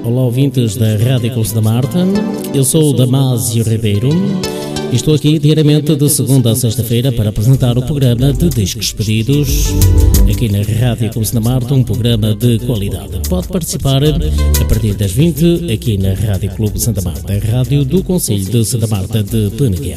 olá ouvintes da Rádio Clube da Marta. Eu sou o Damásio Ribeiro e estou aqui diariamente de segunda a sexta-feira para apresentar o programa de Discos Pedidos aqui na Rádio Clube da Marta, um programa de qualidade. Pode participar a partir das 20 aqui na Rádio Clube Santa Marta, a rádio do Concelho de Santa Marta de Peneguer.